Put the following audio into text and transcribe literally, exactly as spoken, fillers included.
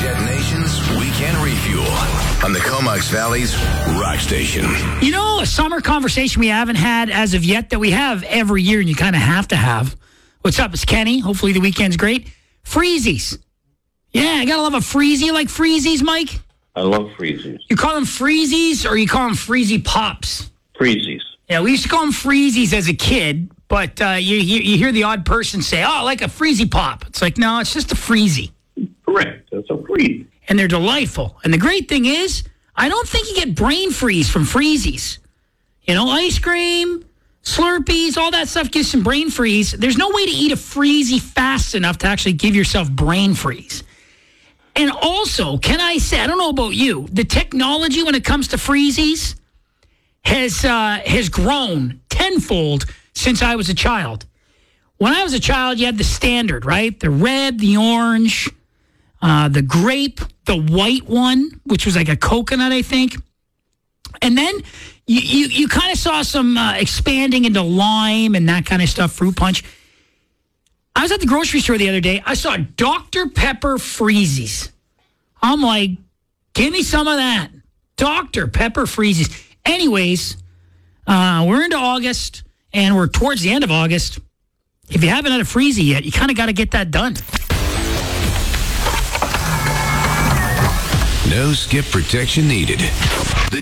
Jet Nation's Weekend Refuel on the Comox Valley's Rock Station. You know, a summer conversation we haven't had as of yet that we have every year and you kind of have to have. What's up? It's Kenny. Hopefully the weekend's great. Freezies. Yeah, I gotta love a freezy. You like freezies, Mike? I love freezies. You call them freezies or you call them freezy pops? Freezies. Yeah, we used to call them freezies as a kid, but uh, you, you, you hear the odd person say, oh, I like a freezy pop. It's like, no, it's just a freezy. Correct. That's a freeze. And they're delightful. And the great thing is, I don't think you get brain freeze from freezies. You know, ice cream, Slurpees, all that stuff gives some brain freeze. There's no way to eat a freezy fast enough to actually give yourself brain freeze. And also, can I say, I don't know about you, the technology when it comes to freezies has uh, has grown tenfold since I was a child. When I was a child, you had the standard, right? The red, the orange, uh, the grape, the white one, which was like a coconut, I think. And then you you, you kind of saw some uh, expanding into lime and that kind of stuff, fruit punch. I was at the grocery store the other day. I saw Doctor Pepper Freezies. I'm like, give me some of that. Doctor Pepper Freezies. Anyways, uh, we're into August, and we're towards the end of August. If you haven't had a freezy yet, you kind of got to get that done. No skip protection needed.